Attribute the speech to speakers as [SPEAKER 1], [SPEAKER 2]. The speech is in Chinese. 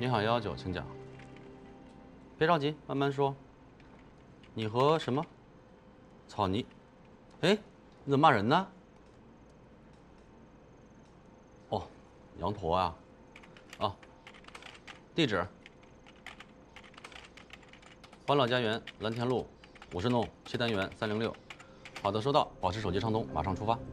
[SPEAKER 1] 你好，119，请讲。别着急，慢慢说。你和什么？草泥？哎，你怎么骂人呢？哦，羊驼啊。啊，地址：欢乐家园蓝田路50弄7单元306。好的，收到，保持手机畅通，马上出发。